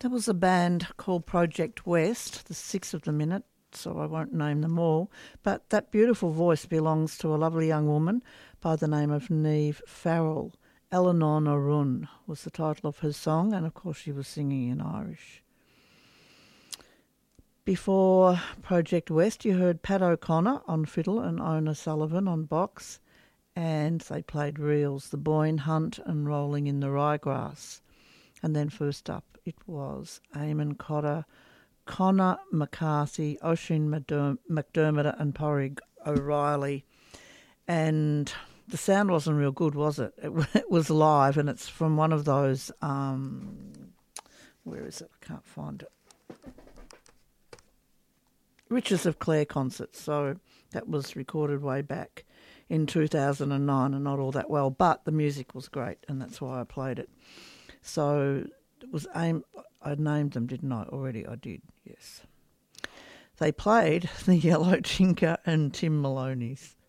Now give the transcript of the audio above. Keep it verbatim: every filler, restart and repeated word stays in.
There was a band called Project West, there's six of them in it, so I won't name them all, but that beautiful voice belongs to a lovely young woman by the name of Niamh Farrell. Eleanor Narun was the title of her song, and of course she was singing in Irish. Before Project West, you heard Pat O'Connor on fiddle and Ona Sullivan on box, and they played reels, The Boyne Hunt and Rolling in the Ryegrass. And then first up it was Eamon Cotter, Connor McCarthy, Oisin McDermott and Porrig O'Reilly. And the sound wasn't real good, was it? It, it was live, and it's from one of those, um, where is it? I can't find it. Riches of Clare concerts. So that was recorded way back in two thousand nine and not all that well, but the music was great, and that's why I played it. So it was aim. I named them, didn't I? Already I did, yes. They played the Yellow Tinker and Tim Maloney's.